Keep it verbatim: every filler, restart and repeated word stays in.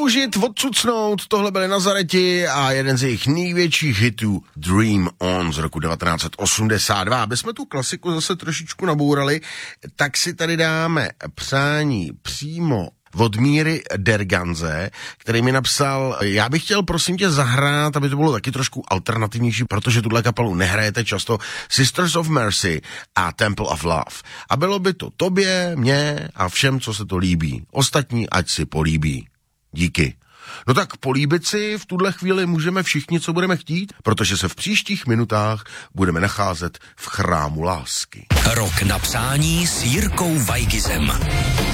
Užit, odcucnout, tohle byly Nazareti a jeden z jejich největších hitů Dream On z roku devatenáct set osmdesát dva. Aby jsme tu klasiku zase trošičku nabourali, tak si tady dáme přání přímo od Míry Derganze, který mi napsal, já bych chtěl prosím tě zahrát, aby to bylo taky trošku alternativnější, protože tuhle kapelu nehrajete často, Sisters of Mercy a Temple of Love. A bylo by to tobě, mně a všem, co se to líbí. Ostatní ať si políbí. Díky. No tak políbit si v tuhle chvíli můžeme všichni, co budeme chtít, protože se v příštích minutách budeme nacházet v chrámu lásky. Rok na přání s Jirkou Weigizem.